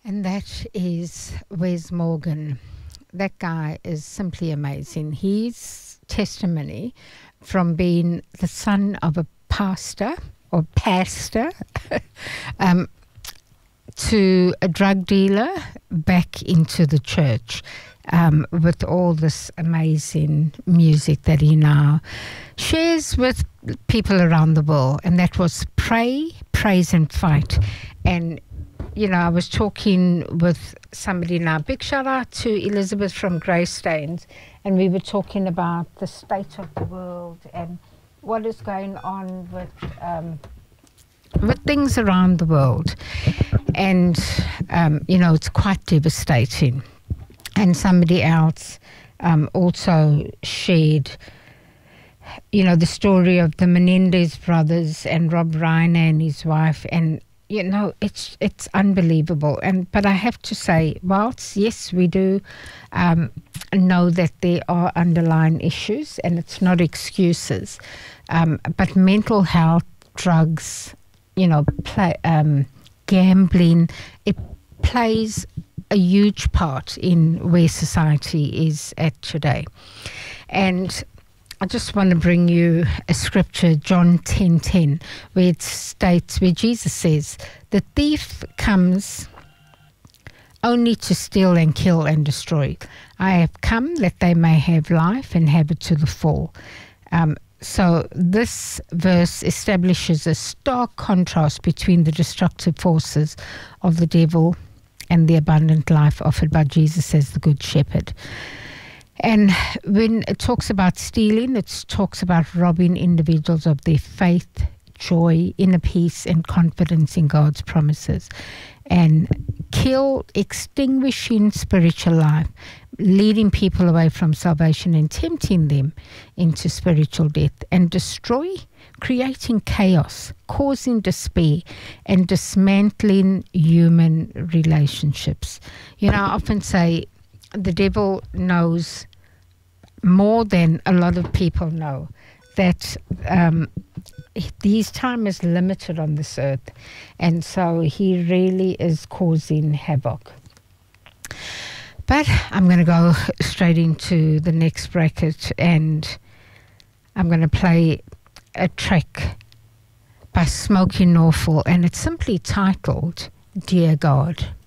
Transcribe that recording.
And that is Wes Morgan. That guy is simply amazing. His testimony from being the son of a pastor to a drug dealer back into the church, with all this amazing music that he now shares with people around the world. And that was Pray, Praise and Fight. And you know, I was talking with somebody now, big shout out to Elizabeth from Greystanes, and we were talking about the state of the world and what is going on with things around the world. And, you know, it's quite devastating. And somebody else also shared, you know, the story of the Menendez brothers and Rob Reiner and his wife. And you know, it's unbelievable. But I have to say, whilst, yes, we do know that there are underlying issues and it's not excuses, but mental health, drugs, you know, gambling, it plays a huge part in where society is at today. And I just want to bring you a scripture, John 10:10, where it states, where Jesus says, "The thief comes only to steal and kill and destroy. I have come that they may have life and have it to the full." So this verse establishes a stark contrast between the destructive forces of the devil and the abundant life offered by Jesus as the Good Shepherd. And when it talks about stealing, it talks about robbing individuals of their faith, joy, inner peace, and confidence in God's promises. And kill, extinguishing spiritual life, leading people away from salvation and tempting them into spiritual death. And destroy, creating chaos, causing despair, and dismantling human relationships. You know, I often say, the devil knows more than a lot of people know that his time is limited on this earth, and so he really is causing havoc. But I'm going to go straight into the next bracket, and I'm going to play a track by Smokey Norfolk, and it's simply titled Dear God.